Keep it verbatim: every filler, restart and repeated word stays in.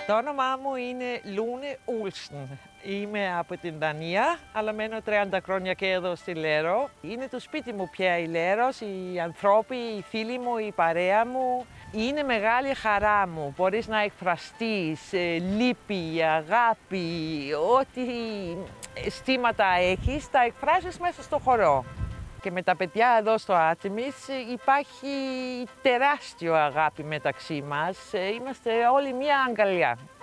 Το όνομά μου είναι Λούνε Ούλσεν. Είμαι από την Δανία, αλλά μένω τριάντα χρόνια και εδώ στη Λέρο. Είναι το σπίτι μου πια η Λέρος, οι ανθρώποι, οι φίλοι μου, η παρέα μου. Είναι μεγάλη χαρά μου. Μπορείς να εκφραστείς, λύπη, αγάπη, ό,τι αισθήματα έχεις, τα εκφράζεις μέσα στο χορό. Και με τα παιδιά εδώ στο Artemis υπάρχει τεράστιο αγάπη μεταξύ μας. Είμαστε όλοι μία αγκαλιά.